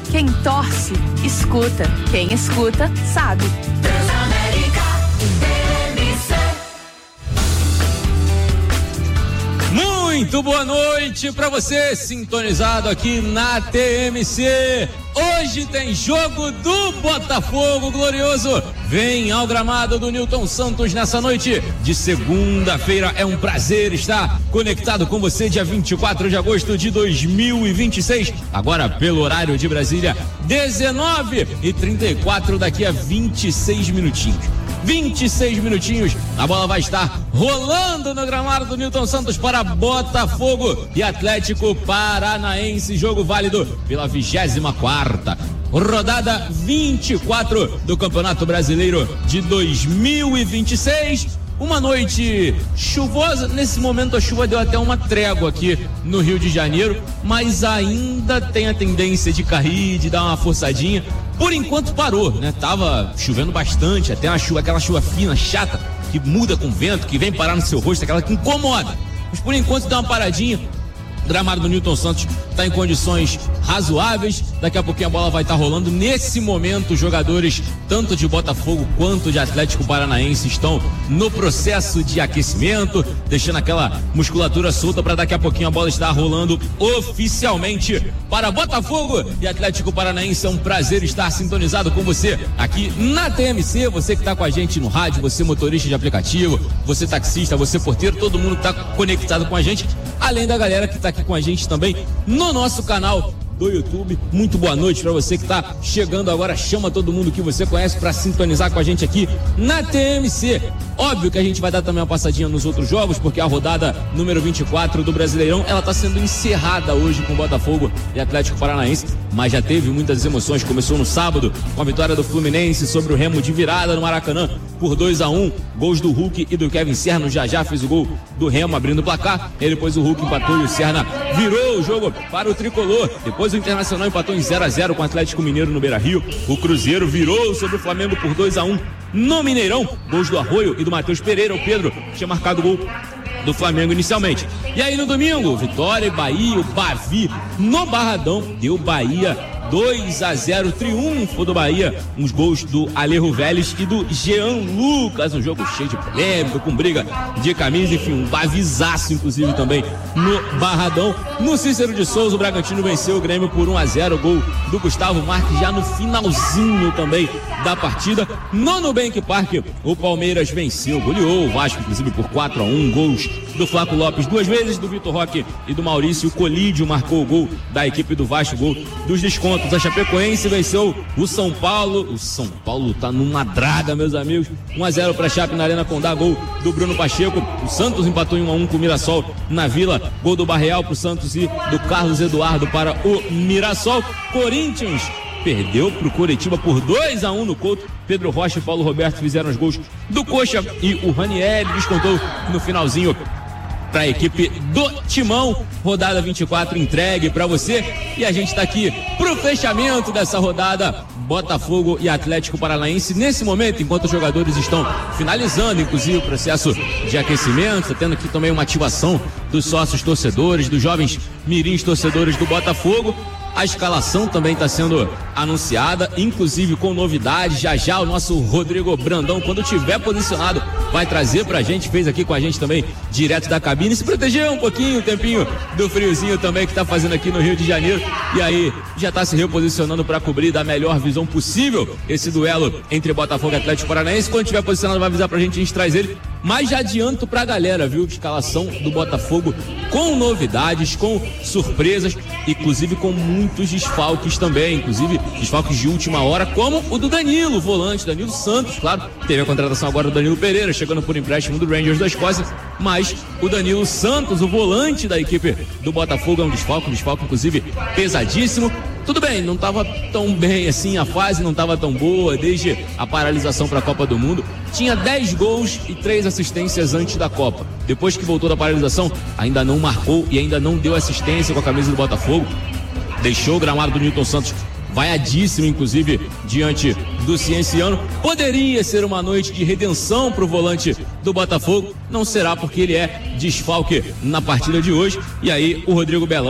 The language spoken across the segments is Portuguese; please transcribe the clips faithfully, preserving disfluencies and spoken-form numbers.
Quem torce, escuta. Quem escuta, sabe. Transamérica, T M C. Muito boa noite pra você, sintonizado aqui na T M C. Hoje tem jogo do Botafogo glorioso. Vem ao gramado do Newton Santos nessa noite de segunda-feira. É um prazer estar conectado com você dia vinte e quatro de agosto de dois mil e vinte e seis. Agora pelo horário de Brasília, dezenove e trinta e quatro, daqui a vinte e seis minutinhos. vinte e seis minutinhos, a bola vai estar rolando no gramado do Newton Santos para Botafogo e Atlético Paranaense, jogo válido pela vigésima quarta rodada vinte e quatro do Campeonato Brasileiro de dois mil e vinte e seis. Uma noite chuvosa, nesse momento a chuva deu até uma trégua aqui no Rio de Janeiro, mas ainda tem a tendência de cair, de dar uma forçadinha. Por enquanto parou, né? Tava chovendo bastante, até uma chuva, aquela chuva fina, chata, que muda com vento, que vem parar no seu rosto, aquela que incomoda. Mas por enquanto dá uma paradinha. O gramado do Newton Santos está em condições razoáveis. Daqui a pouquinho a bola vai estar tá rolando. Nesse momento, os jogadores, tanto de Botafogo quanto de Atlético Paranaense, estão no processo de aquecimento, deixando aquela musculatura solta para daqui a pouquinho a bola estar rolando oficialmente para Botafogo e Atlético Paranaense. É um prazer estar sintonizado com você aqui na T M C. Você que está com a gente no rádio, você motorista de aplicativo, você taxista, você porteiro, todo mundo está conectado com a gente, além da galera que está aqui com a gente também no nosso canal do YouTube. Muito boa noite para você que está chegando agora. Chama todo mundo que você conhece para sintonizar com a gente aqui na T M C. Óbvio que a gente vai dar também uma passadinha nos outros jogos, porque a rodada número vinte e quatro do Brasileirão, ela está sendo encerrada hoje com Botafogo e Atlético Paranaense, mas já teve muitas emoções. Começou no sábado com a vitória do Fluminense sobre o Remo de virada no Maracanã por dois a um, gols do Hulk e do Kevin Serna. Já já fez o gol do Remo abrindo o placar, e depois o Hulk empatou e o Serna virou o jogo para o tricolor. Depois o Internacional empatou em zero a zero com o Atlético Mineiro no Beira-Rio. O Cruzeiro virou sobre o Flamengo por dois a um no Mineirão, gols do Arroio e do Matheus Pereira. O Pedro tinha marcado o gol do Flamengo inicialmente. E aí no domingo, Vitória e Bahia, o Bavi no Barradão, deu Bahia dois a zero, triunfo do Bahia, uns gols do Alejo Vélez e do Jean Lucas, um jogo cheio de polêmica, com briga de camisa, enfim, um bavizaço inclusive também no Barradão. No Cícero de Souza, o Bragantino venceu o Grêmio por um a zero, gol do Gustavo Marques já no finalzinho também da partida. No Nubank Park, o Palmeiras venceu, goleou o Vasco inclusive por quatro a um, gols do Flaco Lopes duas vezes, do Vitor Roque e do Maurício. O Colídio marcou o gol da equipe do Vasco, gol dos descontos. A Chapecoense venceu o São Paulo. O São Paulo tá numa draga, meus amigos. um a zero para a Chape na Arena Condá, gol do Bruno Pacheco. O Santos empatou em um a um com o Mirassol na Vila, gol do Barreal pro Santos e do Carlos Eduardo para o Mirassol. Corinthians perdeu pro Coritiba por dois a um no Couto. Pedro Rocha e Paulo Roberto fizeram os gols do Coxa e o Ranieri descontou no finalzinho para a equipe do Timão. Rodada vinte e quatro entregue para você, e a gente está aqui pro fechamento dessa rodada. Botafogo e Atlético Paranaense nesse momento, enquanto os jogadores estão finalizando inclusive o processo de aquecimento, tá tendo aqui também uma ativação dos sócios torcedores, dos jovens mirins torcedores do Botafogo. A escalação também está sendo anunciada, inclusive com novidades. Já já o nosso Rodrigo Brandão, quando tiver posicionado, vai trazer pra gente. Fez aqui com a gente também, direto da cabine. Se protegeu um pouquinho, o tempinho do friozinho também que tá fazendo aqui no Rio de Janeiro. E aí, já tá se reposicionando para cobrir da melhor visão possível esse duelo entre Botafogo e Atlético Paranaense. Quando tiver posicionado, vai avisar pra gente, a gente traz ele. Mas já adianto pra galera, viu? Escalação do Botafogo com novidades, com surpresas, inclusive com muitos desfalques também, inclusive desfalques de última hora, como o do Danilo, volante, Danilo Santos, claro, teve a contratação agora do Danilo Pereira, chegando por empréstimo do Rangers da Escócia, mas o Danilo Santos, o volante da equipe do Botafogo, é um desfalque, um desfalque inclusive pesadíssimo. Tudo bem, não estava tão bem assim, a fase não estava tão boa desde a paralisação para a Copa do Mundo. Tinha dez gols e três assistências antes da Copa. Depois que voltou da paralisação, ainda não marcou e ainda não deu assistência com a camisa do Botafogo. Deixou o gramado do Newton Santos vaiadíssimo, inclusive, diante do Cienciano. Poderia ser uma noite de redenção para o volante do Botafogo. Não será, porque ele é desfalque na partida de hoje. E aí o Rodrigo Belão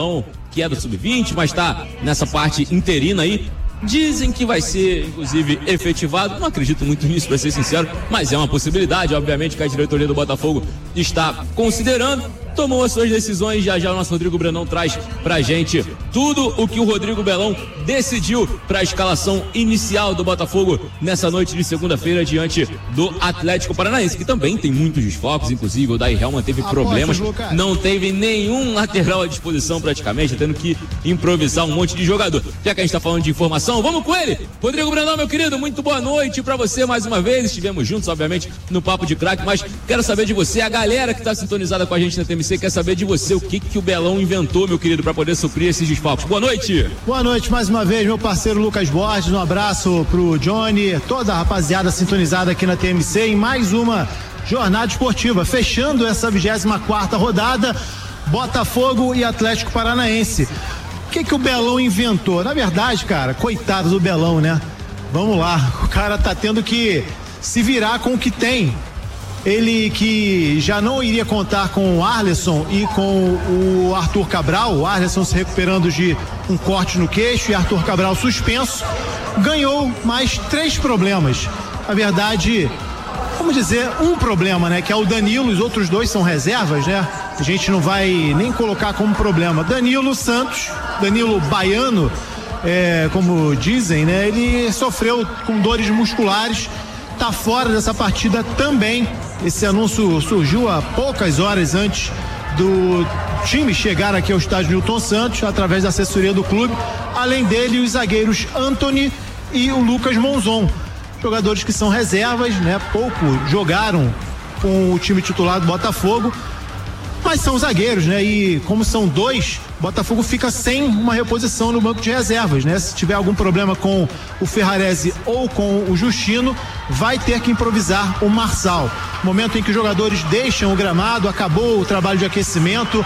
que é do sub vinte, mas tá nessa parte interina aí. Dizem que vai ser, inclusive, efetivado. Não acredito muito nisso, pra ser sincero, mas é uma possibilidade, obviamente, que a diretoria do Botafogo está considerando. Tomou as suas decisões, já já o nosso Rodrigo Brandão traz pra gente tudo o que o Rodrigo Belão decidiu pra escalação inicial do Botafogo nessa noite de segunda-feira diante do Atlético Paranaense, que também tem muitos desfalques, inclusive o Daí Helman teve Apostas, problemas, Lucas. não teve nenhum lateral à disposição praticamente, tendo que improvisar um monte de jogador. Já que a gente tá falando de informação, vamos com ele, Rodrigo Brandão, meu querido, muito boa noite pra você mais uma vez. Estivemos juntos, obviamente, no Papo de Craque, mas quero saber de você, a galera que tá sintonizada com a gente na T M C quer saber de você o que que o Belão inventou, meu querido, pra poder suprir esses desfalques. Boa noite. Boa noite mais uma vez, meu parceiro Lucas Borges, um abraço pro Johnny, toda a rapaziada sintonizada aqui na T M C em mais uma jornada esportiva, fechando essa vigésima quarta rodada, Botafogo e Atlético Paranaense. O que que o Belão inventou? Na verdade, cara, coitado do Belão, né? Vamos lá, o cara tá tendo que se virar com o que tem. Ele que já não iria contar com o Arleson e com o Arthur Cabral, o Arleson se recuperando de um corte no queixo e Arthur Cabral suspenso, ganhou mais três problemas. Na verdade, vamos dizer, um problema, né? Que é o Danilo, os outros dois são reservas, né? A gente não vai nem colocar como problema. Danilo Santos, Danilo Baiano, é, como dizem, né? Ele sofreu com dores musculares, tá fora dessa partida também. Esse anúncio surgiu há poucas horas antes do time chegar aqui ao estádio Newton Santos, através da assessoria do clube. Além dele, os zagueiros Antony e o Lucas Monzon, jogadores que são reservas, né? Pouco jogaram com o time titular do Botafogo, mas são zagueiros, né? E como são dois, Botafogo fica sem uma reposição no banco de reservas, né? Se tiver algum problema com o Ferrarese ou com o Justino, vai ter que improvisar o Marçal. Momento em que os jogadores deixam o gramado, acabou o trabalho de aquecimento,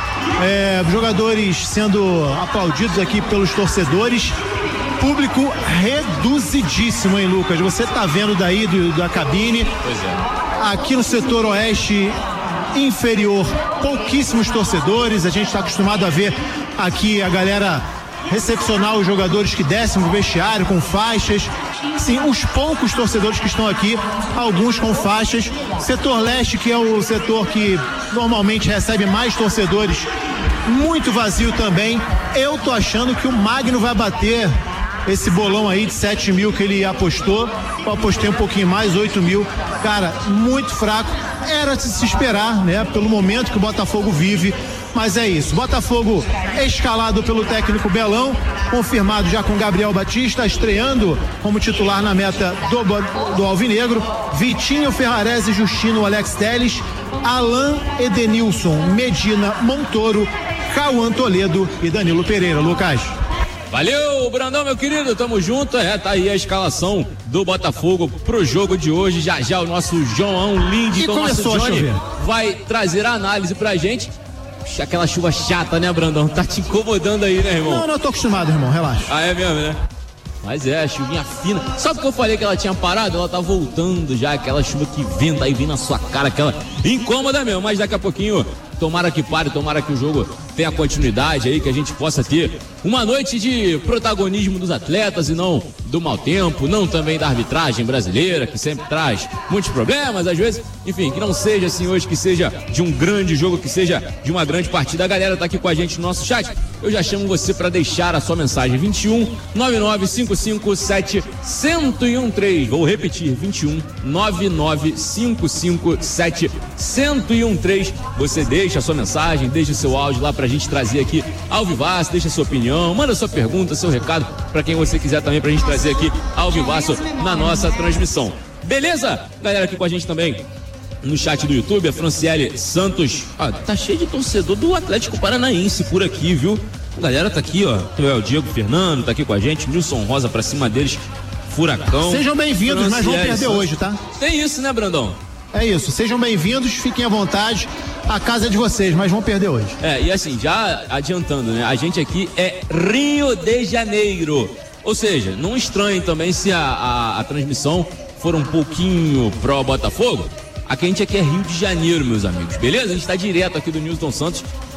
é, jogadores sendo aplaudidos aqui pelos torcedores, público reduzidíssimo, hein, Lucas? Você tá vendo daí do, da cabine. Pois é. Aqui no setor oeste inferior, pouquíssimos torcedores. A gente está acostumado a ver aqui a galera recepcionar os jogadores que descem no vestiário com faixas. Sim, os poucos torcedores que estão aqui, alguns com faixas. Setor leste, que é o setor que normalmente recebe mais torcedores, muito vazio também. Eu tô achando que o Magno vai bater esse bolão aí de sete mil que ele apostou. Eu apostei um pouquinho mais, oito mil. Cara, muito fraco. Era de se esperar, né? Pelo momento que o Botafogo vive. Mas é isso. Botafogo escalado pelo técnico Belão, confirmado já com Gabriel Batista, estreando como titular na meta do, do Alvinegro. Vitinho, Ferrarese, Justino, Alex Telles, Alan, Edenilson, Medina, Montoro, Cauã Toledo e Danilo Pereira. Lucas. Valeu, Brandão, meu querido, tamo junto. É, tá aí a escalação do Botafogo pro jogo de hoje. Já já o nosso João Lindton, nosso Johnny, vai trazer a análise pra gente. Puxa, aquela chuva chata, né, Brandão? Tá te incomodando aí, né, irmão? Não, não, tô acostumado, irmão, relaxa. Ah, é mesmo, né? Mas é, chuvinha fina. Sabe porque eu falei que ela tinha parado? Ela tá voltando já, aquela chuva que venta aí, vem na sua cara, aquela incômoda mesmo. Mas daqui a pouquinho, tomara que pare, tomara que o jogo tenha continuidade aí, que a gente possa ter uma noite de protagonismo dos atletas e não do mau tempo, não também da arbitragem brasileira, que sempre traz muitos problemas, às vezes. Enfim, que não seja assim hoje, que seja de um grande jogo, que seja de uma grande partida. A galera tá aqui com a gente no nosso chat. Eu já chamo você para deixar a sua mensagem. vinte e um, nove nove cinco cinco sete, zero um um três. Vou repetir, vinte e um, nove nove cinco cinco sete, zero um um três. Você deixa a sua mensagem, deixa o seu áudio lá pra gente trazer aqui ao vivaço, deixa a sua opinião, manda sua pergunta, seu recado pra quem você quiser também, pra gente trazer aqui ao vivaço na nossa transmissão. Beleza? Galera aqui com a gente também no chat do YouTube, a Franciele Santos. Ah, tá cheio de torcedor do Atlético Paranaense por aqui, viu? A galera tá aqui, ó. O Diego Fernando tá aqui com a gente, Nilson Rosa pra cima deles, Furacão. Sejam bem-vindos, mas vão perder Santos. hoje, tá? Tem isso, né, Brandão? É isso, sejam bem-vindos, fiquem à vontade, a casa é de vocês, mas vão perder hoje. É, e assim, já adiantando, né, a gente aqui é Rio de Janeiro, ou seja, não estranhem também se a, a, a transmissão for um pouquinho pró Botafogo. Aqui a gente aqui é Rio de Janeiro, meus amigos, beleza? A gente tá direto aqui do Newton Santos,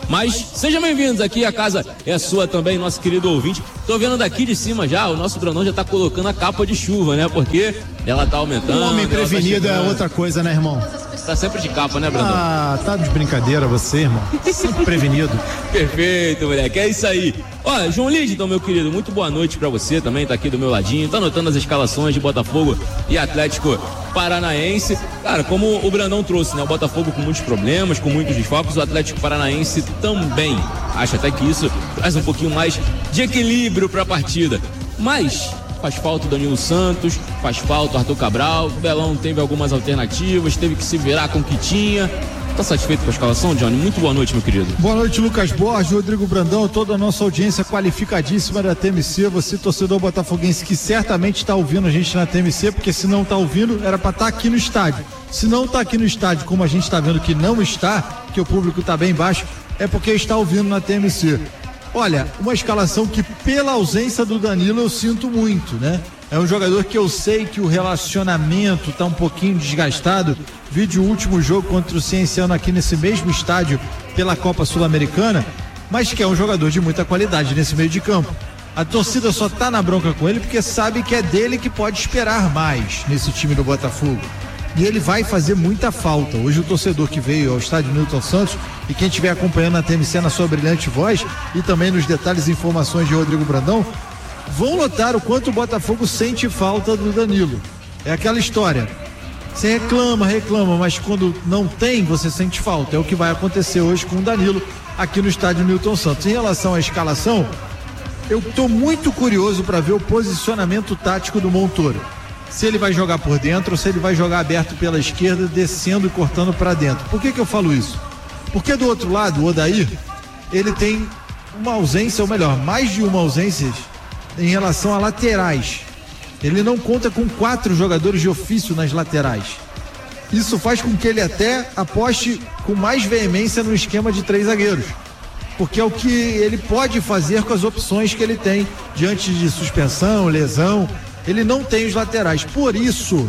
Mas sejam bem-vindos aqui, a casa é sua também, nosso querido ouvinte. Tô vendo daqui de cima já, o nosso Brandão já tá colocando a capa de chuva, né? Porque ela tá aumentando. Um homem prevenido tá é outra coisa, né, irmão? Tá sempre de capa, né, Brandão? Ah, tá de brincadeira você, irmão. Sempre prevenido. Perfeito, moleque, é isso aí. Ó, João Lídio, então, meu querido, muito boa noite pra você também, tá aqui do meu ladinho, tá anotando as escalações de Botafogo e Atlético Paranaense. Cara, como o Brandão trouxe, né, o Botafogo com muitos problemas, com muitos desfalques, o Atlético Paranaense também. Acho até que isso traz um pouquinho mais de equilíbrio pra partida. Mas faz falta o Danilo Santos, faz falta o Arthur Cabral, o Belão teve algumas alternativas, teve que se virar com o que tinha. Tá satisfeito com a escalação, Johnny? Muito boa noite, meu querido. Boa noite, Lucas Borges, Rodrigo Brandão, toda a nossa audiência qualificadíssima da T M C, você torcedor botafoguense que certamente está ouvindo a gente na T M C, porque se não está ouvindo, era para estar tá aqui no estádio. Se não está aqui no estádio, como a gente está vendo que não está, que o público está bem baixo, é porque está ouvindo na T M C. Olha, uma escalação que pela ausência do Danilo eu sinto muito, né? É um jogador que eu sei que o relacionamento está um pouquinho desgastado. Vídeo o último jogo contra o Cienciano aqui nesse mesmo estádio pela Copa Sul-Americana, mas que é um jogador de muita qualidade nesse meio de campo. A torcida só tá na bronca com ele porque sabe que é dele que pode esperar mais nesse time do Botafogo. E ele vai fazer muita falta. Hoje o torcedor que veio ao estádio Newton Santos e quem estiver acompanhando a T M C na sua brilhante voz e também nos detalhes e informações de Rodrigo Brandão, vão notar o quanto o Botafogo sente falta do Danilo. É aquela história, você reclama, reclama, mas quando não tem, você sente falta. É o que vai acontecer hoje com o Danilo aqui no estádio Newton Santos. Em relação à escalação, eu estou muito curioso para ver o posicionamento tático do Montoro. Se ele vai jogar por dentro ou se ele vai jogar aberto pela esquerda, descendo e cortando para dentro. Por que que eu falo isso? Porque do outro lado, o Odair, ele tem uma ausência, ou melhor, mais de uma ausência em relação a laterais. Ele não conta com quatro jogadores de ofício nas laterais. Isso faz com que ele até aposte com mais veemência no esquema de três zagueiros, porque é o que ele pode fazer com as opções que ele tem diante de suspensão, lesão. Ele não tem os laterais. Por isso,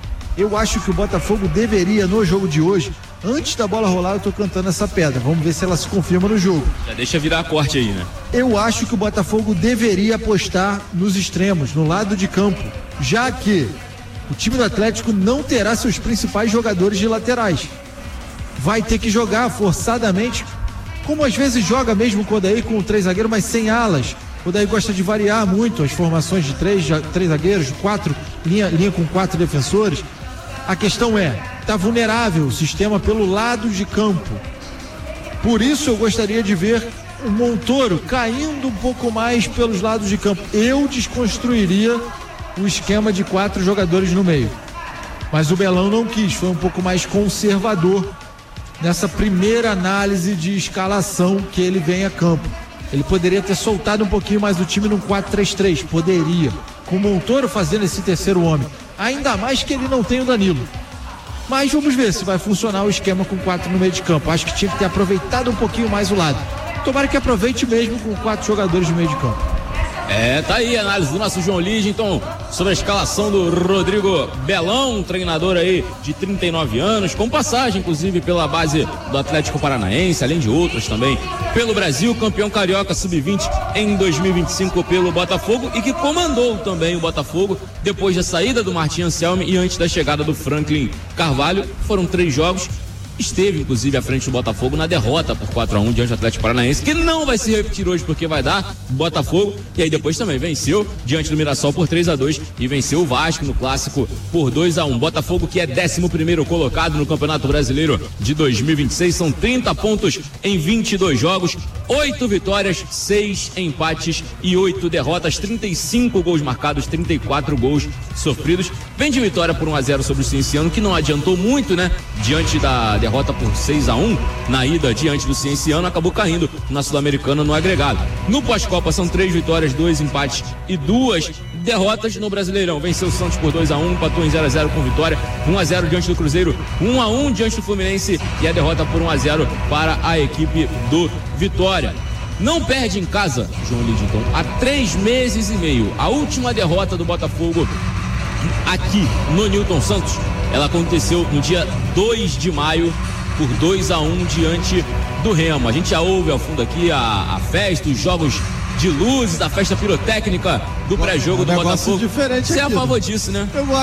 eu acho que o Botafogo deveria, no jogo de hoje, antes da bola rolar, eu tô cantando essa pedra. Vamos ver se ela se confirma no jogo. Já deixa virar a corte aí, né? Eu acho que o Botafogo deveria apostar nos extremos, no lado de campo, já que o time do Atlético não terá seus principais jogadores de laterais. Vai ter que jogar forçadamente, como às vezes joga mesmo quando aí com o três zagueiros, mas sem alas. O Daí gosta de variar muito as formações de três, três zagueiros, quatro, linha, linha com quatro defensores. A questão é, está vulnerável o sistema pelo lado de campo. Por isso eu gostaria de ver o Montoro caindo um pouco mais pelos lados de campo. Eu desconstruiria o esquema de quatro jogadores no meio. Mas o Belão não quis, foi um pouco mais conservador nessa primeira análise de escalação que ele vem a campo. Ele poderia ter soltado um pouquinho mais do time num quatro três três, poderia, com o Montoro fazendo esse terceiro homem, ainda mais que ele não tem o Danilo. Mas vamos ver se vai funcionar o esquema com quatro no meio de campo. Acho que tinha que ter aproveitado um pouquinho mais o lado. Tomara que aproveite mesmo com quatro jogadores no meio de campo. É, tá aí a análise do nosso João Lige, então, sobre a escalação do Rodrigo Belão, treinador aí de trinta e nove anos, com passagem, inclusive, pela base do Atlético Paranaense, além de outros também, pelo Brasil, campeão carioca sub vinte em dois mil e vinte e cinco pelo Botafogo e que comandou também o Botafogo depois da saída do Martim Anselmi e antes da chegada do Franklin Carvalho. Foram três jogos. Esteve, inclusive, à frente do Botafogo na derrota por quatro a um diante do Atlético Paranaense, que não vai se repetir hoje porque vai dar Botafogo, e aí depois também venceu diante do Mirassol por três a dois e venceu o Vasco no Clássico por dois a um. Botafogo, que é décimo primeiro colocado no Campeonato Brasileiro de dois mil e vinte e seis, são trinta pontos em vinte e dois jogos, oito vitórias, seis empates e oito derrotas, trinta e cinco gols marcados, trinta e quatro gols sofridos. Vem de vitória por um a zero sobre o Cienciano, que não adiantou muito, né? Diante da derrota por seis a um na ida diante do Cienciano, acabou caindo na Sul-Americana no agregado. No pós-Copa são três vitórias, dois empates e duas derrotas. No Brasileirão venceu o Santos por dois a um, empatou em zero a zero com Vitória, um a zero diante do Cruzeiro, um a um diante do Fluminense e a derrota por um a zero para a equipe do Vitória. Não perde em casa, João Lidington, há três meses e meio. A última derrota do Botafogo aqui no Newton Santos, ela aconteceu no dia dois de maio por dois a um diante do Remo. A gente já ouve ao fundo aqui a, a festa, os jogos de luzes, a festa pirotécnica do pré-jogo um do Botafogo. Diferente Você é a aqui, favor disso, né? Eu